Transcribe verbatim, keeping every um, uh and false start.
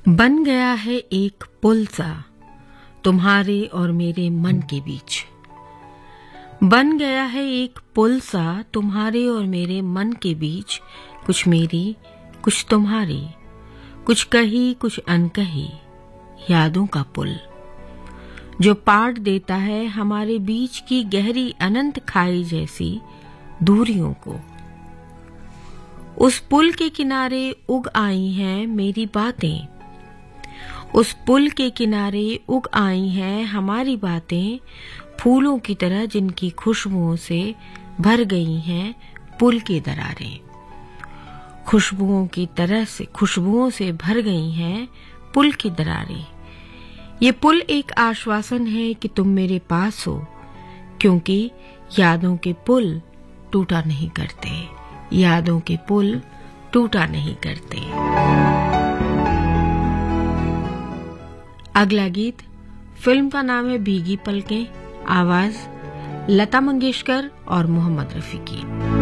बन गया है एक पुल सा तुम्हारे और मेरे मन के बीच। बन गया है एक पुल सा तुम्हारे और मेरे मन के बीच। कुछ मेरी कुछ तुम्हारी, कुछ कही कुछ अनकही यादों का पुल, जो पाट देता है हमारे बीच की गहरी अनंत खाई जैसी दूरियों को। उस पुल के किनारे उग आई हैं मेरी बातें, उस पुल के किनारे उग आई हैं हमारी बातें, फूलों की तरह जिनकी खुशबुओं से भर गई हैं पुल की दरारें। खुशबुओं की तरह से खुशबुओं से भर गई हैं पुल की दरारें। ये पुल एक आश्वासन है कि तुम मेरे पास हो, क्योंकि यादों के पुल टूटा नहीं करते, यादों के पुल टूटा नहीं करते। अगला गीत, फिल्म का नाम है भीगी पलकें, आवाज लता मंगेशकर और मोहम्मद रफी की।